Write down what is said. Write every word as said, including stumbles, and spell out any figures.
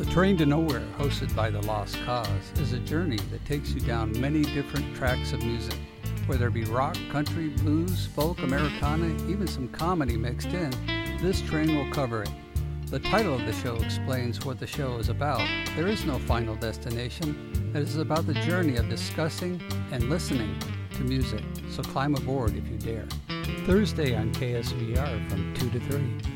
Train to Nowhere, hosted by The Lost Cause, is a journey that takes you down many different tracks of music. Whether it be rock, country, blues, folk, Americana, even some comedy mixed in, this train will cover it. The title of the show explains what the show is about. There is no final destination. It is about the journey of discussing and listening to music. So climb aboard if you dare. Thursday on K S V R from two to three.